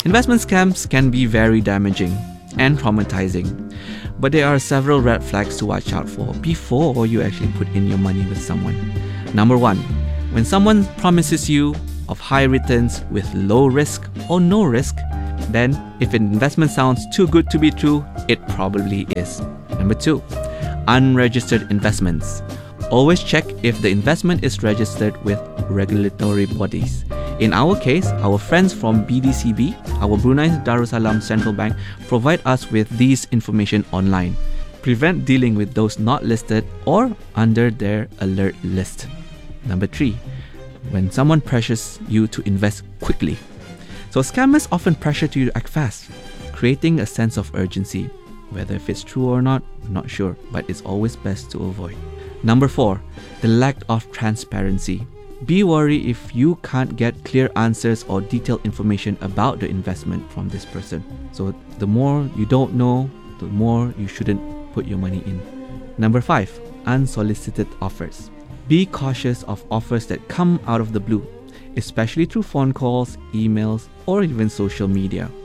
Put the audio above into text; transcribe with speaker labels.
Speaker 1: Investment scams can be very damaging and traumatizing, but there are several red flags to watch out for before you actually put in your money with someone. Number 1, when someone promises you of high returns with low risk or no risk, then if an investment sounds too good to be true, it probably is. Number 2, unregistered investments. Always check if the investment is registered with regulatory bodies. In our case, our friends from BDCB, our Brunei Darussalam Central Bank, provide us with these information online. Prevent dealing with those not listed or under their alert list. Number 3, when someone pressures you to invest quickly. So scammers often pressure you to act fast, creating a sense of urgency. Whether if it's true or not, I'm not sure, but it's always best to avoid. Number 4, the lack of transparency. Be worried if you can't get clear answers or detailed information about the investment from this person. So the more you don't know, the more you shouldn't put your money in. Number 5, unsolicited offers. Be cautious of offers that come out of the blue, especially through phone calls, emails, or even social media.